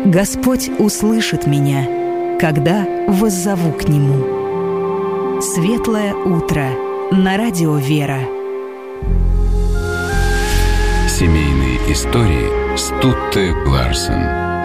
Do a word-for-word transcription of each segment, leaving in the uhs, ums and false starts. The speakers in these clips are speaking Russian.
Господь услышит меня, когда воззову к Нему. Светлое утро на радио «Вера». Семейные истории с Тутте Ларсен.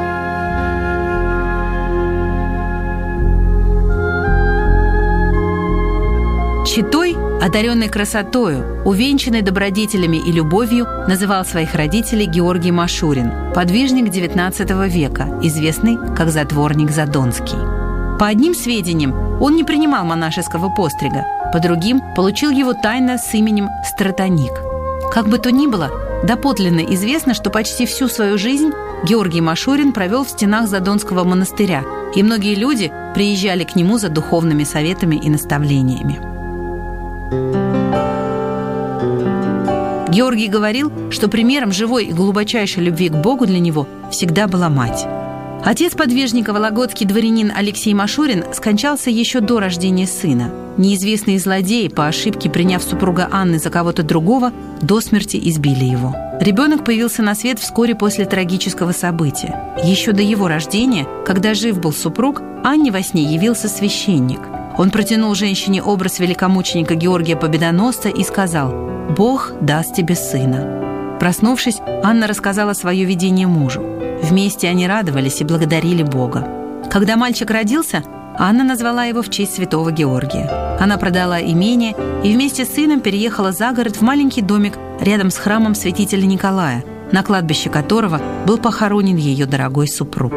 Читой, одаренный красотою, увенчанный добродетелями и любовью, называл своих родителей Георгий Машурин, подвижник девятнадцатого века, известный как затворник Задонский. По одним сведениям, он не принимал монашеского пострига, по другим получил его тайно с именем Стратоник. Как бы то ни было, доподлинно известно, что почти всю свою жизнь Георгий Машурин провел в стенах Задонского монастыря, и многие люди приезжали к нему за духовными советами и наставлениями. Георгий говорил, что примером живой и глубочайшей любви к Богу для него всегда была мать. Отец подвижника, вологодский дворянин Алексей Машурин, скончался еще до рождения сына. Неизвестные злодеи, по ошибке приняв супруга Анны за кого-то другого, до смерти избили его. Ребенок появился на свет вскоре после трагического события. Еще до его рождения, когда жив был супруг, Анне во сне явился священник. Он протянул женщине образ великомученика Георгия Победоносца и сказал: «Бог даст тебе сына». Проснувшись, Анна рассказала свое видение мужу. Вместе они радовались и благодарили Бога. Когда мальчик родился, Анна назвала его в честь святого Георгия. Она продала имение и вместе с сыном переехала за город в маленький домик рядом с храмом святителя Николая, на кладбище которого был похоронен ее дорогой супруг.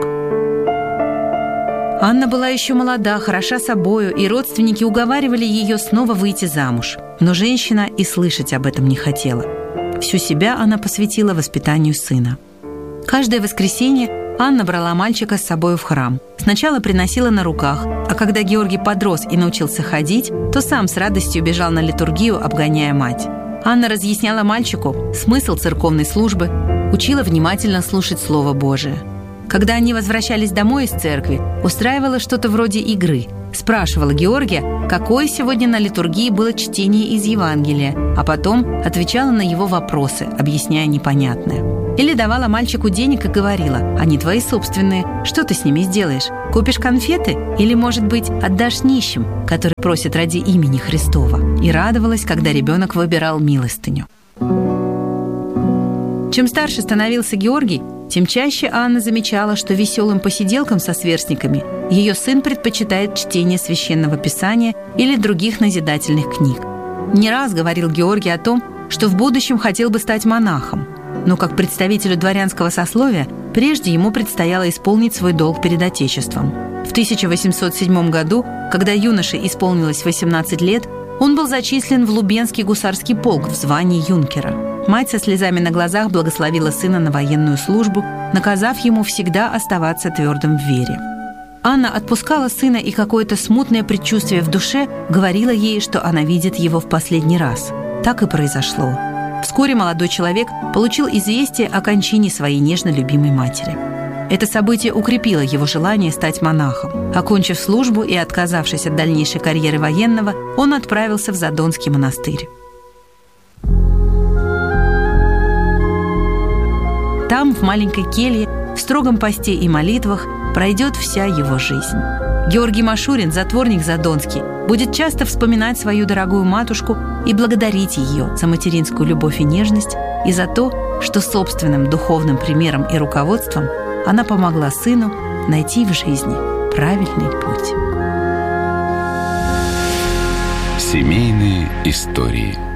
Анна была еще молода, хороша собою, и родственники уговаривали ее снова выйти замуж. Но женщина и слышать об этом не хотела. Всю себя она посвятила воспитанию сына. Каждое воскресенье Анна брала мальчика с собой в храм. Сначала приносила на руках, а когда Георгий подрос и научился ходить, то сам с радостью бежал на литургию, обгоняя мать. Анна разъясняла мальчику смысл церковной службы, учила внимательно слушать Слово Божие. Когда они возвращались домой из церкви, устраивала что-то вроде игры. Спрашивала Георгия, какое сегодня на литургии было чтение из Евангелия, а потом отвечала на его вопросы, объясняя непонятное. Или давала мальчику денег и говорила: «Они твои собственные, что ты с ними сделаешь? Купишь конфеты? Или, может быть, отдашь нищим, которые просят ради имени Христова?» И радовалась, когда ребенок выбирал милостыню. Чем старше становился Георгий, тем чаще Анна замечала, что веселым посиделкам со сверстниками ее сын предпочитает чтение священного писания или других назидательных книг. Не раз говорил Георгий о том, что в будущем хотел бы стать монахом, но как представителю дворянского сословия прежде ему предстояло исполнить свой долг перед Отечеством. В тысяча восемьсот седьмом году, когда юноше исполнилось восемнадцать лет, он был зачислен в Лубенский гусарский полк в звании юнкера. Мать со слезами на глазах благословила сына на военную службу, наказав ему всегда оставаться твердым в вере. Анна отпускала сына, и какое-то смутное предчувствие в душе говорило ей, что она видит его в последний раз. Так и произошло. Вскоре молодой человек получил известие о кончине своей нежно любимой матери. Это событие укрепило его желание стать монахом. Окончив службу и отказавшись от дальнейшей карьеры военного, он отправился в Задонский монастырь. Там, в маленькой келье, в строгом посте и молитвах пройдет вся его жизнь. Георгий Машурин, затворник Задонский, будет часто вспоминать свою дорогую матушку и благодарить ее за материнскую любовь и нежность и за то, что собственным духовным примером и руководством она помогла сыну найти в жизни правильный путь. Семейные истории.